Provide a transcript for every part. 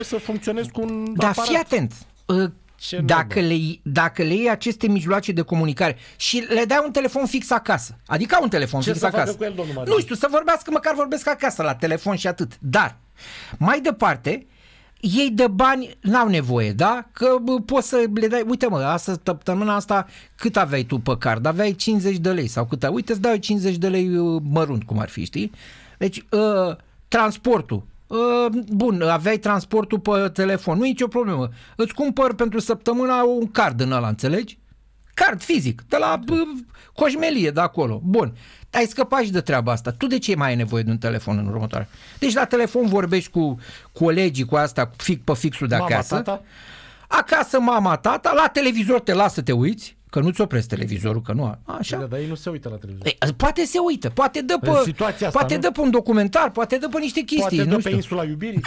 să funcționezi cu un Dar aparat. fii atent. Dacă le iei aceste mijloace de comunicare și le dai un telefon fix acasă, adică un telefon fix acasă. Ce să facă cu el, domnul Marian? Nu știu, să vorbească, măcar vorbesc acasă la telefon și atât. Dar, mai departe, ei de bani n-au nevoie, da? Că poți să le dai, uite mă, săptămâna asta cât aveai tu pe card? Aveai 50 de lei sau cât? Uite, îți dau 50 de lei mărunt, cum ar fi, știi? Deci, transportul. Bun, aveai transportul pe telefon, nu e nicio problemă. Îți cumpăr pentru săptămâna un card în ăla, înțelegi? Card fizic, de la coșmelie de acolo. Bun, ai scăpat și de treaba asta. Tu de ce mai ai nevoie de un telefon în următoare? Deci la telefon vorbești cu colegii, cu asta, pe fixul de acasă. Mama, tata? Acasă mama, tata, la televizor te lasă să te uiți, că nu-ți opresc televizorul, că nu... Așa. Dar ei nu se uită la televizor. Poate se uită, poate dă pe, dă pe un documentar, poate dă pe niște chestii. Poate dă pe Insula Iubirii.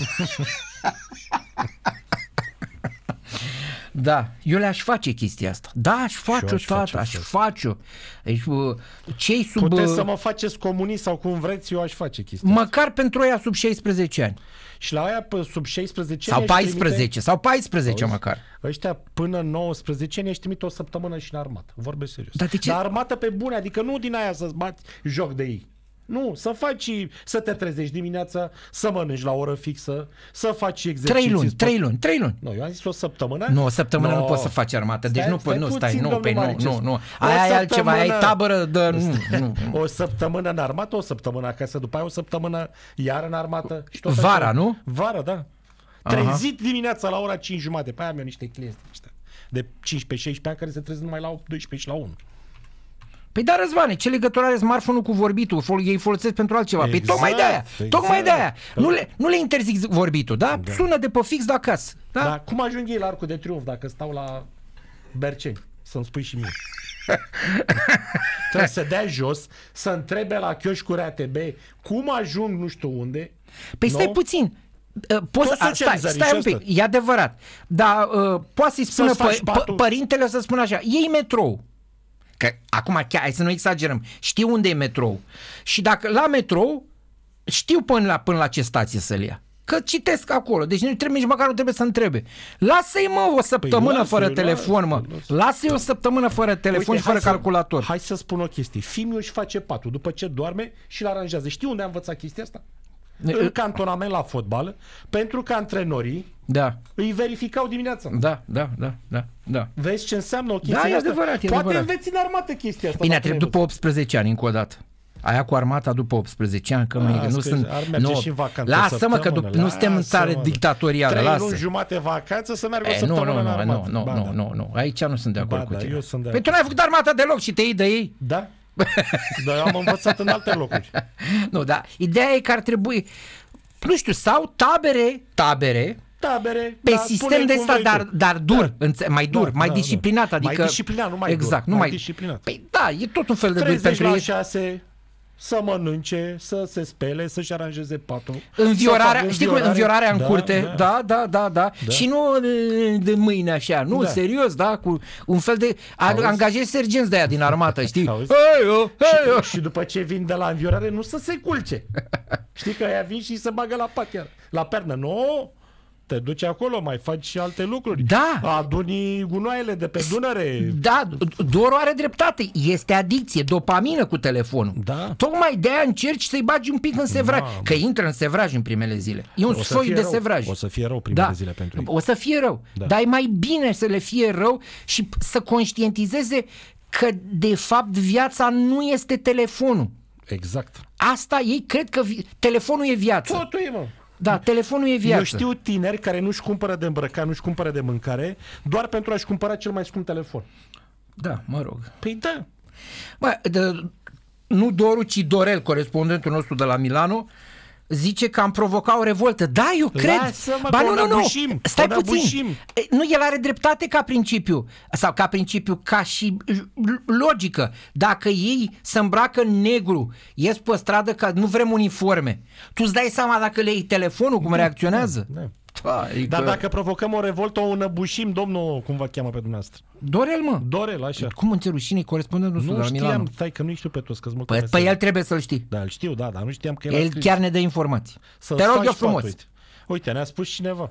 Da, eu le-aș face chestia asta. Da, aș face-o, tata, aș face-o. Deci, cei sub... Puteți să mă faceți comunist sau cum vreți, eu aș face chestia măcar asta. Pentru aia sub 16 ani. Și la aia sub 16 sau ani 14, sau 14 auzi? Măcar. Ăștia până 19 ani își trimit o săptămână și în armată. Vorbesc serios. Dar armată pe bune, adică nu din aia să-ți bați joc de ei. Nu, să te trezești dimineața, să mănânci la oră fixă, să faci exerciții. 3 luni. Nu, eu am zis o săptămână. Nu, o săptămână nu poți să faci armată. Deci nu. Aia e altceva, aia e tabără de... Nu. O săptămână în armată, o săptămână acasă, după aia o săptămână iar în armată. Și tot vara, așa. Nu? Vara, da. Trezit dimineața la ora 5:30. Pe aia mi-au niște clienți de 15-16 ani care se trezesc numai la 12 și la 1. Păi da, Răzvane, ce legătură are smartphone-ul cu vorbitul? Ei folosesc pentru altceva. Exact, păi tocmai de aia. Nu le interzic vorbitul, da? Sună de pe fix de acasă. Da? Dar cum ajung ei la Arcul de Triunf dacă stau la Berceni? Să-mi spui și mie. Trebuie să dea jos, să întrebe la chioșcuri ATB cum ajung nu știu unde. Păi stai puțin. Stai un pic, e adevărat. Dar poate să-i spună părintele să spună așa, iei metrou. Că acum chiar, hai să nu exagerăm, știu unde e metrou. Și dacă la metrou, știu până la ce stație să-l ia. Că citesc acolo, deci nici măcar nu trebuie să întrebe. Lasă-i mă o săptămână fără telefon, mă. Lasă-i o săptămână fără telefon și fără calculator. Hai să spun o chestie. Fiul își face patul după ce doarme și îl aranjează. Știi unde a învățat chestia asta? În cantonament la fotbal, pentru că antrenorii îi verificau dimineața. Da. Vezi ce înseamnă o chestie asta? Poate înveți în armată chestia asta. Bine, trebuie după 18 ani încă o dată. Aia cu armata după 18 ani, că nu sunt... Lasă-mă că nu suntem în țară dictatorială. 3 luni jumate vacanță să meargă o săptămână în armată. Nu. Aici nu sunt de acord cu tine. Păi tu n-ai făcut armata deloc și te iei de ei? Da. Dar eu am învățat în alte locuri. Nu, dar ideea e că ar trebui, nu știu, sau tabere pe sistem de ăsta, dar dur, mai dur, mai disciplinat, adică mai disciplinat, nu mai exact, dur, mai disciplinat. Păi da, e tot un fel de dur pentru ei. 6 să mănânce, să se spele, să-și aranjeze patul. Înviorarea în curte. Da. Și nu de mâine așa, nu, serios, da, cu un fel de angajezi sergenți de aia din armată, știi? Și după ce vin de la înviorare, nu să se culce. Știi că aia vin și se bagă la pat iar. La pernă, nu. Te duci acolo, mai faci și alte lucruri. Da. Aduni gunoaiele de pe Dunăre. Da, Doru are dreptate. Este adicție, dopamină cu telefonul. Da. Tocmai de-aia încerci să-i bagi un pic în sevraj. Că intră în sevraj în primele zile. E un soi de sevraj. O să fie rău primele zile pentru ei. O să fie rău. Da. Dar e mai bine să le fie rău și să conștientizeze că de fapt viața nu este telefonul. Exact. Asta ei cred că telefonul e viața. Totul e, mă. Da, telefonul e viață. Eu știu tineri care nu-și cumpără de îmbrăcat, nu-și cumpără de mâncare, doar pentru a-și cumpăra cel mai scump telefon. Da, mă rog. Păi da. Nu Doru, ci Dorel, corespondentul nostru de la Milano, zice că am provocat o revoltă. Da, eu cred. Lasă-mă, nu. Stai puțin. Nu, el are dreptate ca principiu. Sau ca și logică. Dacă ei se îmbracă în negru, ies pe stradă că nu vrem uniforme, tu îți dai seama dacă le iei telefonul, cum reacționează? Da. Dar dacă provocăm o revoltă, o înăbușim, domnul, cum vă cheamă pe dumneavoastră? Dorel, mă. Dorel, așa. Cum înțe rușine, corespondentul nostru de la Milano? Nu știam, stai că nu știu pe toți, că-s multă Păi el trebuie să-l știi. Da, îl știu, dar nu știam că el chiar ne dă informații. Te rog eu frumos. Uite, ne-a spus cineva.